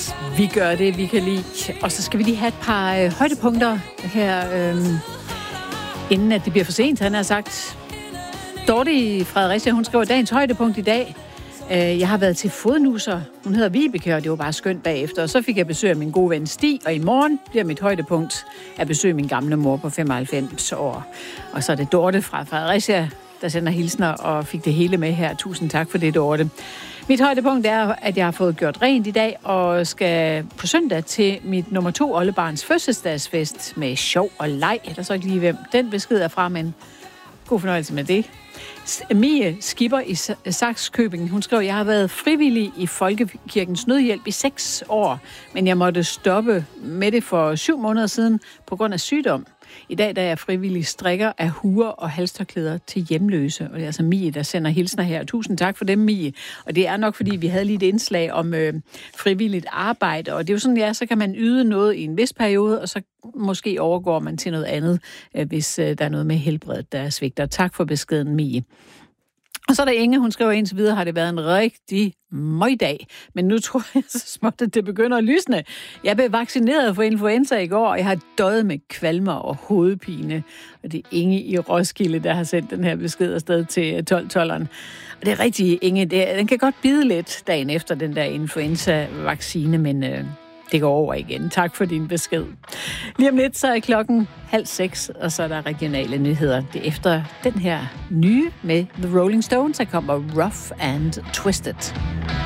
Vi gør det, vi kan lide. Og så skal vi lige have et par højdepunkter her, inden at det bliver for sent, han har sagt. Dorte i Fredericia, hun skriver dagens højdepunkt i dag. Jeg har været til fodnusser. Hun hedder Vibeke, og det var bare skønt bagefter. Og så fik jeg besøg af min gode ven Stig, og i morgen bliver mit højdepunkt at besøge min gamle mor på 95 år. Og så er det Dorte fra Fredericia, der sender hilsner og fik det hele med her. Tusind tak for det, Dorte. Mit højdepunkt er, at jeg har fået gjort rent i dag, og skal på søndag til mit nummer 2 oldebarns fødselsdagsfest med sjov og leg. Eller så ikke lige hvem den besked er fra, men god fornøjelse med det. Mie Skipper i Sakskøbing, hun skrev, jeg har været frivillig i Folkekirkens Nødhjælp i 6 år, men jeg måtte stoppe med det for 7 måneder siden på grund af sygdom. I dag der er jeg frivillig strikker af huer og halstørklæder til hjemløse. Og det er altså Mie, der sender hilsner her. Tusind tak for dem, Mie. Og det er nok, fordi vi havde lige et indslag om frivilligt arbejde. Og det er jo sådan, ja, så kan man yde noget i en vis periode, og så måske overgår man til noget andet, hvis der er noget med helbredet, der svigter. Tak for beskeden, Mie. Og så er der Inge, hun skriver indtil videre, har det været en rigtig møgdag. Men nu tror jeg så småt, at det begynder at lysne. Jeg blev vaccineret for influenza i går, og jeg har døjet med kvalmer og hovedpine. Og det er Inge i Roskilde, der har sendt den her besked afsted til 12-12'eren. Og det er rigtig, Inge, den kan godt bide lidt dagen efter den der influenza-vaccine, men det går over igen. Tak for din besked. Lige om lidt, så er klokken 5:30, og så er der regionale nyheder. Det er efter den her nye med The Rolling Stones, der kommer Rough and Twisted.